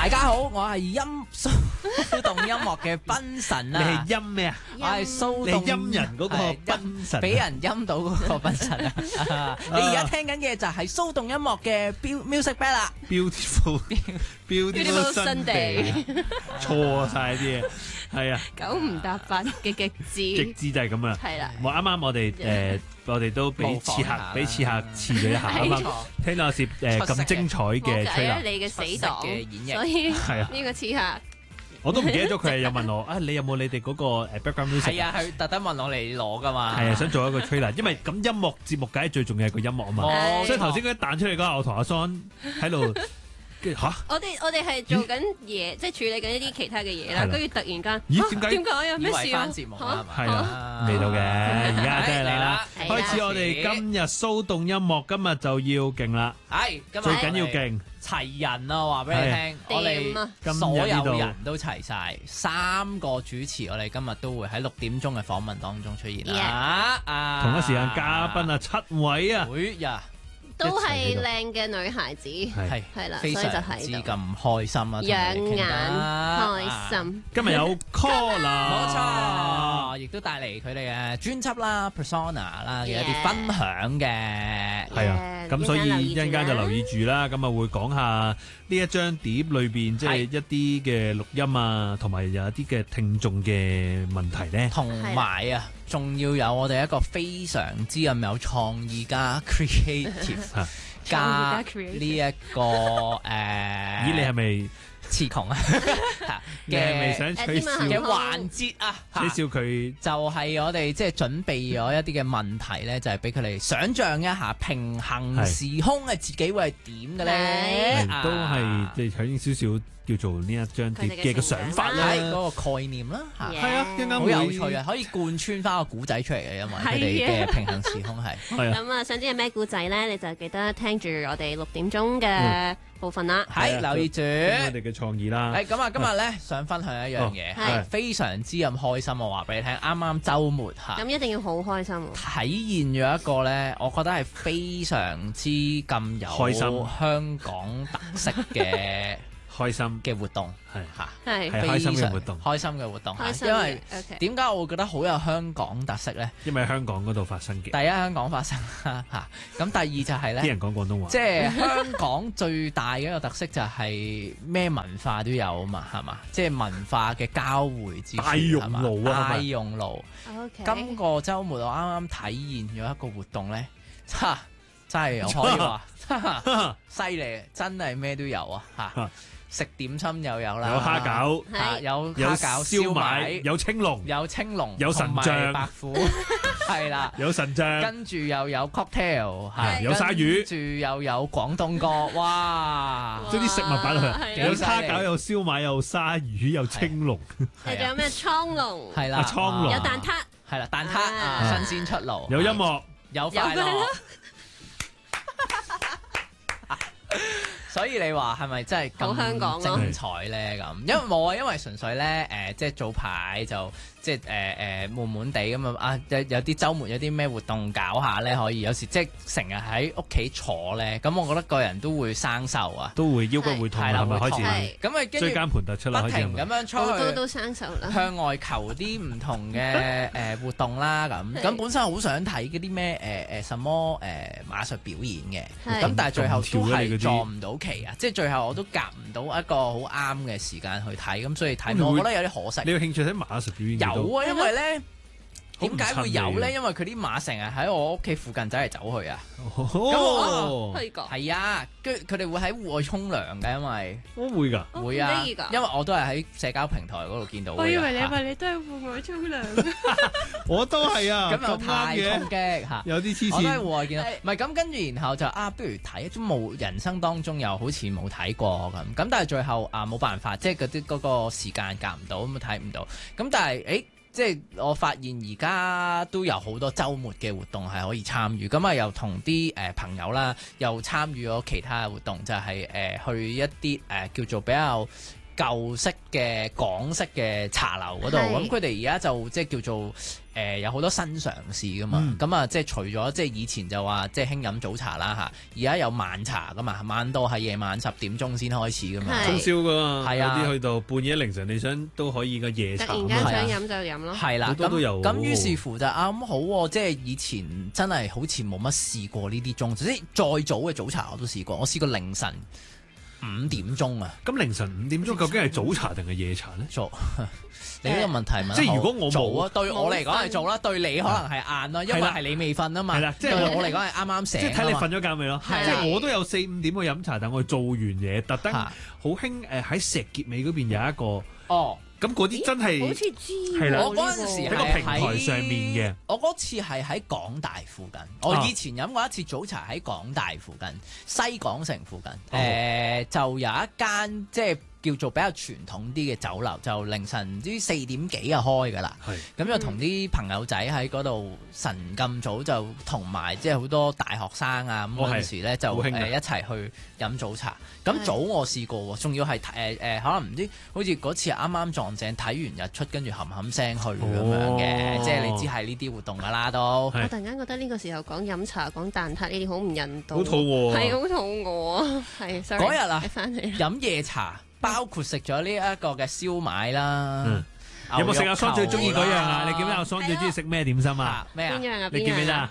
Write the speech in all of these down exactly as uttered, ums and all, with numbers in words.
大家好，我係音騷動音樂嘅賓神啊！ 你係陰咩啊？ 我係騷動， 你係陰人嗰個賓神， 俾人陰到嗰個賓神啊！你而家聽緊嘅就係騷動音樂嘅 music bed 啦 ，beautiful beautiful Sunday， 錯晒啲嘢，係啊， 九唔搭八嘅極致， 極致就係咁啊！ 係啦， 我啱啱我哋誒，我哋都俾刺客，俾刺客刺咗一下，啱啱聽到有攝誒咁精彩嘅吹啦， 你嘅死黨嘅演繹， 所以係啊， 呢個刺客。 我都唔記得咗佢係有問我啊，你有冇你哋嗰個誒 background music？ 係啊，佢特登問我嚟攞噶嘛。 係啊，想做一個 trailer，因為咁音樂節目梗係最重要係個音樂啊嘛。所以頭先佢一彈出嚟嗰下，我同阿 Son 喺度，跟住嚇。 我哋我哋係做緊嘢，即係處理緊一啲其他嘅嘢啦。跟住突然間， 咦？點解？ 點解有咩事啊？ 節目啊， 係啦，未到嘅，而家真係嚟啦。開始我哋今日騷動音樂，今日就要勁啦。 係，最緊要勁。 齊人啊！話俾你聽，我哋所有人都齊晒，三個主持，我哋今日都會喺六點鐘嘅訪問當中出現啦。啊， 同一時間嘉賓啊，七位啊， 會呀， 都係靚嘅女孩子， 係係啦， 非常之咁開心啊， 養眼開心。 今日有 Caller， 冇錯，亦都帶嚟佢哋嘅專輯啦、persona 啦嘅一啲分享嘅， 係啊。咁所以一陣間就留意住啦，咁啊會講下呢一張碟裏邊即係一啲嘅錄音啊，同埋有一啲嘅聽眾嘅問題咧， 同埋啊，仲要有我哋一個非常之咁有創意加 creative 加呢一個誒， 咦你係咪？ 詞窮啊嘅未想取笑嘅環節啊， 取笑佢就係我哋即係準備咗一啲嘅問題咧，就係俾佢哋想像一下平行時空嘅自己會係點嘅咧， 都係即係響少少叫做呢一張碟嘅個想法啦， 嗰個概念啦， 係啊，啱啱好有趣啊，可以貫穿翻個古仔出嚟嘅，因為佢哋嘅平行時空係。 咁啊，想知係咩古仔咧？你就記得聽住我哋六點鐘嘅部分啦， 係留意住我哋嘅創意啦。 誒咁啊，今日咧想分享一樣嘢，係非常之咁開心，我話俾你聽，啱啱週末嚇， 咁一定要好開心。 體現咗一個咧，我覺得係非常之咁有開心香港特色嘅開心嘅活動， 係嚇， 係開心嘅活動， 開心嘅活動，因為點解我會覺得好有香港特色咧？ 因為香港嗰度發生嘅， 第一香港發生嚇，咁第二就係咧， 啲人講廣東話， 即係香港最大嘅一個特色就係咩文化都有啊嘛，係嘛？即係文化嘅交匯之處， 大熔爐啊， 大熔爐。今個週末我啱啱體驗咗一個活動咧，嚇真係我可以話犀利，真係咩都有啊嚇！食點心又有啦， 有蝦餃， 有蝦餃、燒賣， 有青龍， 有青龍， 有神將、 白虎，係啦， 有神將， 跟住又有 cocktail， 係有鯊魚， 跟住又有廣東歌，哇！ 將啲食物擺落去，有蝦餃，有燒賣，有鯊魚，有青龍， 仲有咩蒼龍？ 係啦， 蒼龍， 有蛋撻， 係啦，蛋撻啊，新鮮出爐， 有音樂， 有快樂。所以你話係咪真係咁精彩咧？咁因為冇啊，因為純粹咧誒，即係早排就即係誒誒悶悶地咁啊！有有啲週末有啲咩活動搞下咧，可以有時即係成日喺屋企坐咧，咁我覺得個人都會生鏽啊， 都會腰骨會痛啦，係咪開始？ 咁啊，跟住椎間盤突出啦， 不停咁樣出去， 都都生鏽啦， 向外求啲唔同嘅誒活動啦，咁咁本身好想睇嗰啲咩誒誒什麼誒馬術表演嘅，咁但係最後都係撞唔到期啊！即係最後我都夾唔到一個好啱嘅時間去睇，咁所以睇我覺得有啲可惜。 你有興趣睇馬術表演？ 有啊，因為咧點解會有咧？因為佢啲馬成日喺我屋企附近走嚟走去啊。 哦， 可以講係啊，跟住佢哋會喺戶外沖涼嘅，因為都會㗎， 會啊，因為我都係喺社交平台嗰度見到。 我以為你話你都係戶外沖涼， 我都係啊， 咁又太衝擊嚇， 有啲黐線。 我都係戶外見到，唔係咁跟住，然後就啊，不如睇都冇人生當中又好似冇睇過咁，咁但係最後啊冇辦法，即係嗰啲嗰個時間夾唔到，咁睇唔到，咁但係誒。即係我發現而家都有好多週末嘅活動係可以參與，咁啊又同啲誒朋友啦，又參與咗其他嘅活動，就係、是、誒、呃、去一啲誒、呃、叫做比較舊式嘅港式嘅茶樓嗰度， 係咁佢哋而家就即係叫做誒、呃、有好多新嘗試噶嘛，咁啊、 嗯、 即係除咗即係以前就話即係興飲早茶啦嚇，而家有晚茶噶嘛，晚到係夜晚十點鐘先開始噶嘛， 係通宵噶嘛， 係啊有啲去到半夜凌晨，你想都可以個夜茶突然間想飲就飲咯。 係啦， 好多都有咁咁於是乎就啊咁好喎，即係以前真係好似冇乜試過呢啲鐘，即係再早嘅早茶我都試過，我試過凌晨五點鐘啊， 咁凌晨五點鐘究竟係早茶定係夜茶咧？ 做你呢個問題問得好即係如果我冇早啊，對我嚟講係早啦，對你可能係晏啦，因為係啦係你未瞓啊嘛。 係啦即係對我嚟講係啱啱醒啊嘛。 即係睇你瞓咗覺未咯？ 係啊即係我都有四五點去飲茶，但我做完嘢特登嚇好興誒喺石硤尾嗰邊有一個， 哦， 咁嗰啲真係好似知係啦喎我嗰陣時呢個喺個平台上面嘅。 我嗰次係喺港大附近，我以前飲過一次早茶喺港大附近，西港城附近，誒、 哦就有一間即係叫做比較傳統啲嘅酒樓，就凌晨唔知四點幾就開㗎啦。 係咁就同啲朋友仔喺嗰度晨咁早就同埋即係好多大學生啊咁哦係嗰陣時咧就好興㗎誒一齊去飲早茶。咁早我試過喎，仲要係誒誒可能唔知好似嗰次啱啱撞正睇完日出，跟住冚冚聲去咁樣嘅， 哦即係你知係呢啲活動㗎啦都。 係我突然間覺得呢個時候講飲茶、講蛋撻呢啲好唔人道， 好肚餓啊係好肚餓啊！係，sorry， 嗰日啊你翻嚟啦。 飲夜茶，包括食咗呢一個嘅燒賣啦。 嗯有冇食阿桑最中意嗰樣啊？你記唔記得阿桑最中意食咩點心啊？ 啊咩啊？ 邊樣啊？ 你記唔記得啊？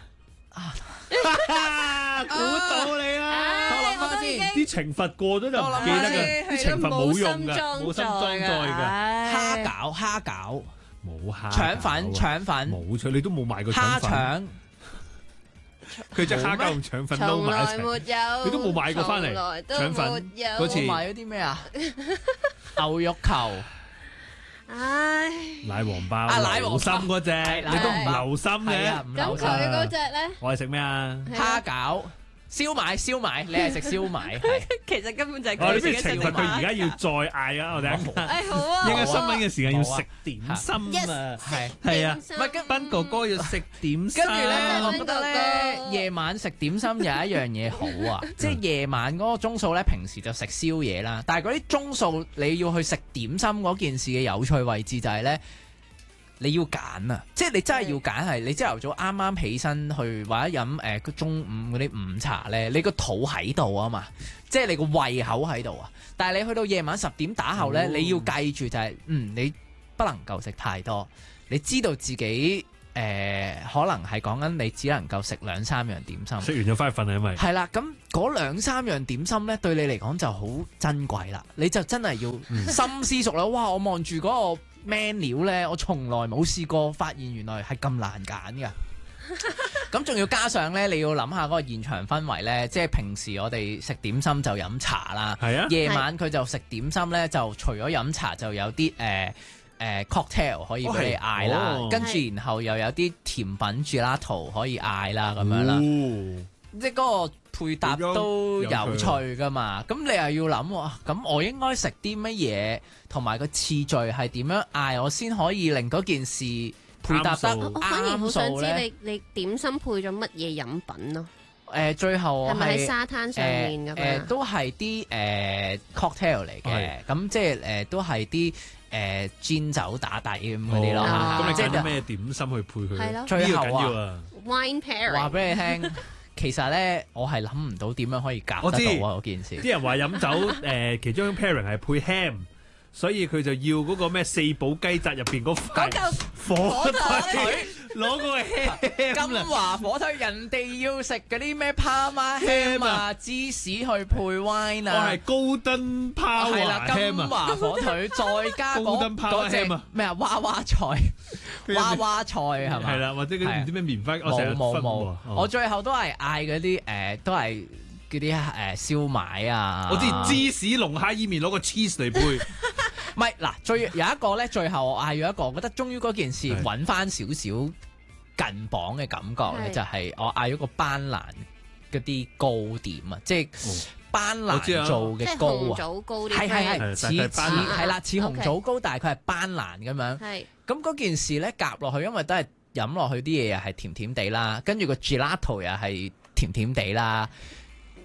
估到你啦！ 我諗翻先啲懲罰過咗就唔記得我諗下㗎， 先啲懲罰冇用㗎， 係冇心裝載㗎， 蝦餃、蝦餃、 冇蝦腸粉、腸粉、 冇錯，你都冇買過腸蝦粉， 腸。 佢隻蝦餃同腸粉撈埋一齊， 有你都冇買過返嚟從來都腸粉沒有嗰次我買咗啲咩啊？牛肉球。 唉， 奶黃包， 啊奶黃包流心嗰隻， 係你都唔奶黃包留心係啊嘅。 唔咁留心佢嗰只咧， 我係食咩啊？ 蝦餃、燒賣、燒賣，你係食燒賣係。 其實根本就係我哋不如佢自己食懲罰佢而家要再嗌啊！我哋一陣間唉，好啊， 應該好啊新聞嘅時間要食點心啊！ 係係啊點，心唔係跟斌哥哥要食點心， 跟住咧，我斌覺得哥咧哥夜晚食點心有一樣嘢好啊，即係夜晚嗰個鐘數咧，平時就食宵夜啦，但係嗰啲鐘數你要去食點心嗰件事嘅有趣位置就係咧。你要揀啊！即係你真係要揀係你朝頭早啱啱起身去或者飲誒個中午嗰啲午茶咧，你個肚喺度啊嘛，即係你個胃口喺度啊。但係你去到夜晚十點打後咧， 哦你要記住就係、嗯，你不能夠食太多。你知道自己誒、呃、可能係講緊你只能夠食兩三樣點心。 食完就翻去瞓啊，因為係啦，咁嗰兩三樣點心咧，對你嚟講就好珍貴啦。你就真係要深思熟慮。哇！我望住嗰個 menu 咧，我從來冇試過，發現原來係咁難揀㗎。咁仲要加上咧，你要諗下嗰個現場氛圍咧，即係平時我哋食點心就飲茶啦， 係啊， 夜晚佢就食點心咧，就除咗飲茶就有啲誒誒 cocktail 可以俾你嗌啦， 哦跟住然後又有啲甜品 gelato 可以嗌啦咁樣啦。 哦即係嗰個配搭都有趣噶嘛，咁你又要諗喎，咁我應該食啲乜嘢，同埋個次序係點樣嗌，我先可以令嗰件事配搭得啱數我反而好想知啱數咧。 你你點心配咗乜嘢飲品咯？ 誒，最後係咪喺係沙灘上面咁誒誒樣？ 都係啲誒 cocktail 嚟嘅係， 咁即係誒都係啲誒煎酒打底咁嗰啲咯哦啊嚇，即係咁你揀咗咩點心去配佢？ 係咯最後呢個緊要啊， 啊！ Wine 話 pairing 俾你聽，其實咧我係諗唔到點樣可以夾我知得到啊嗰件事。 啲人話飲酒誒，其中一種 pairing 係配 ham，所以佢就要嗰個咩四寶雞扎入邊嗰塊嗰嚿火火腿腿， 攞嗰個 ham 金啦。 華火腿，人哋要食嗰啲咩帕瑪 ham 啊、芝士去配 wine 啊我係，高登拋係啦， 華金 ham 啊！ 華火腿再加嗰高登泡嗰隻 ham 啊咩啊娃娃菜，娃娃菜係咪？ 係啦，或者嗰啲唔知咩棉花，我成日冇冇分喎冇， 哦我最後都係嗌嗰啲誒，都係嗰啲誒燒賣啊。 我知芝士龍蝦伊麵攞個 cheese 嚟配， 唔係嗱，最有一個咧，最後我嗌咗一個，我覺得終於嗰件事係揾翻少少近磅嘅感覺咧， 係就係我嗌咗個班蘭嗰啲糕點啊，即係哦班我知啊蘭做即係嘅糕紅啊， 棗糕啲係係 friend 係似似係班蘭係啦，似紅 OK 棗糕，但係佢係班蘭咁樣。 係咁嗰件事咧夾落去，因為都係飲落去啲嘢又係甜甜地啦，跟住個 gelato 又係甜甜地啦。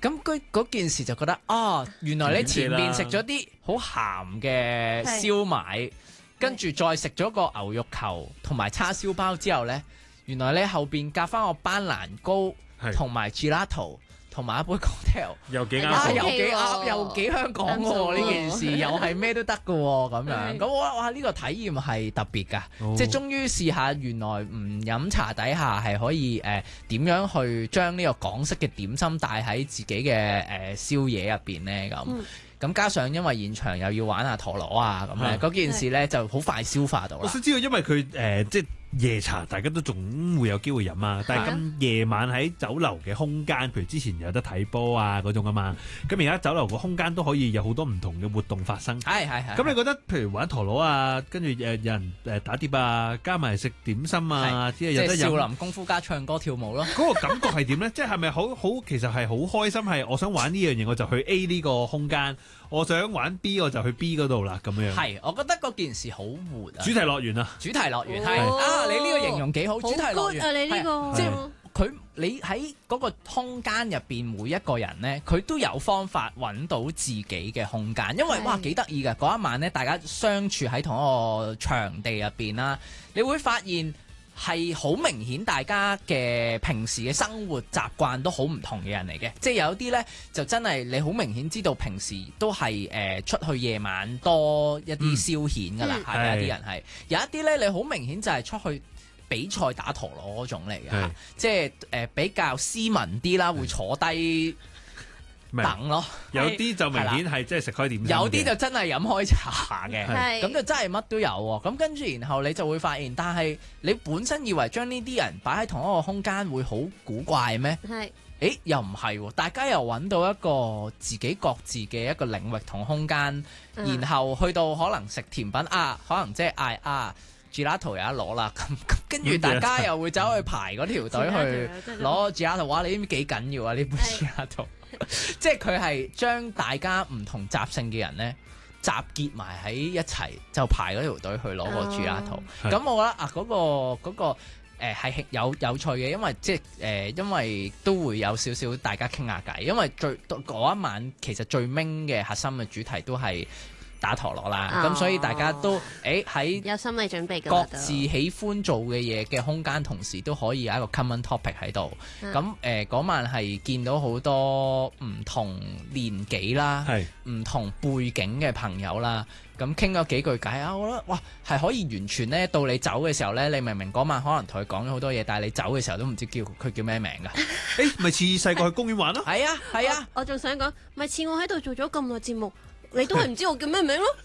咁嗰嗰件事就覺得啊，原來你前面食咗啲好鹹嘅燒賣，跟住再食咗個牛肉球同埋叉燒包之後呢，原來你後邊夾翻個班蘭糕同埋 gelato。同埋一杯 cocktail， 又幾啱， 啊又幾啱，又幾香港喎！呢件事又係咩都得嘅喎，咁樣咁我哇呢個體驗係特別㗎， 哦、即係終於試下原來唔飲茶底下係可以誒點、呃、樣去將呢個港式嘅點心帶喺自己嘅誒、呃、宵夜入邊呢。咁。嗯咁加上因為現場又要玩下陀螺啊，咁咧嗰件事咧就好快消化到啦。 我想知道，因為佢誒、呃、即係夜茶，大家都仲會有機會飲啊。但係咁夜晚喺酒樓嘅空間，譬如之前有得睇波啊嗰種啊嘛，咁而家酒樓個空間都可以有好多唔同嘅活動發生。 係係係。 咁你覺得譬如玩陀螺啊，跟住誒有人誒打碟啊，加埋食點心啊，即係有得飲。 少林功夫加唱歌跳舞咯。 嗰個感覺係點咧？即係係咪好好其實係好開心？係我想玩呢樣嘢，我就去 A 呢個空間。我想玩 B 我就去 B 嗰度啦，咁樣。 係，我覺得嗰件事好活啊！ 主題樂園啊！ 主題樂園係啊！你呢個形容幾好，主題樂園啊！你呢個即係佢你喺嗰個空間入邊，每一個人咧，佢都有方法揾到自己嘅空間，因為哇幾得意㗎！嗰一晚咧，大家相處喺同一個場地入邊啦，你會發現。係好明顯，大家嘅平時嘅生活習慣都好唔同嘅人嚟嘅，即係有啲呢，就真係你好明顯知道平時都係誒、呃、出去夜晚多一啲消遣㗎啦，係咪、嗯？有啲人係有一啲呢，你好明顯就係出去比賽打陀螺嗰種嚟嘅，即係誒、呃、比較斯文啲啦，會坐低。等咯， 有啲就明顯係即係食開點心， 有啲就真係飲開茶嘅，咁是就真係乜都有喎。咁跟住然後你就會發現，但係你本身以為將呢啲人擺喺同一個空間會好古怪咩？係是，誒又唔係喎，大家又揾到一個自己各自嘅一個領域同空間，嗯、然後去到可能食甜品啊，可能即係嗌啊。Gelato 有得攞啦，咁跟住大家又會走去排嗰條隊去攞 Gelato，哇！你知唔知幾緊要啊？呢杯 Gelato，即係佢係將大家唔同習性嘅人咧集結埋喺一齊，就排嗰條隊去攞個 Gelato。咁我覺得啊，嗰、嗰個嗰、嗰個誒係、呃、有有趣嘅，因為即係誒、呃，因為都會有少少大家傾下偈，因為最嗰一晚其實最 main 嘅核心嘅主題都係。打陀螺啦，咁、哦、所以大家都誒喺有心理準備，各自喜歡做嘅嘢嘅空間，同時都可以有一個 common topic 喺度。咁誒嗰晚係見到好多唔同年紀啦，唔是同背景嘅朋友啦，咁傾咗幾句偈啊，我覺得哇係可以完全咧到你走嘅時候咧，你明明嗰晚可能同佢講咗好多嘢，但係你走嘅時候都唔知叫佢叫咩名㗎？ 誒咪似細個去公園玩咯？ 係啊係啊， 我仲想講，咪似我喺度做咗咁耐節目。你都係唔知我叫咩名咯？